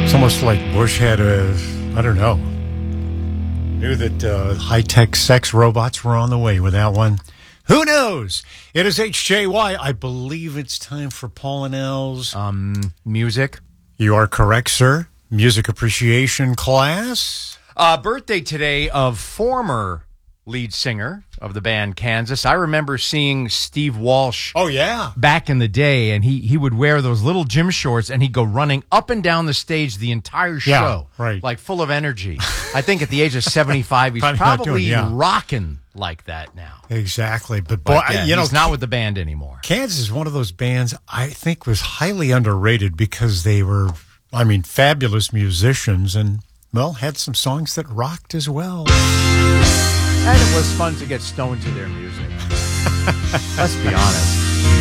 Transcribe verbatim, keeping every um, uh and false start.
It's almost like Bush had a, I don't know, knew that uh, high-tech sex robots were on the way with that one. Who knows? It is H J Y. I believe it's time for Paul and Elle's Um, music. You are correct, sir. Music appreciation class. Uh, birthday today of former lead singer of the band Kansas. I remember seeing Steve Walsh. Oh, yeah. Back in the day, and he, he would wear those little gym shorts, and he'd go running up and down the stage the entire show. Yeah, right. Like full of energy. I think at the age of seventy-five, he's Probably not probably doing, yeah. rocking like that now. Exactly. But, boy, But, yeah, you know, he's not with the band anymore. Kansas is one of those bands I think was highly underrated because they were, I mean, fabulous musicians and, well, had some songs that rocked as well. And it was fun to get stoned to their music. Let's be honest.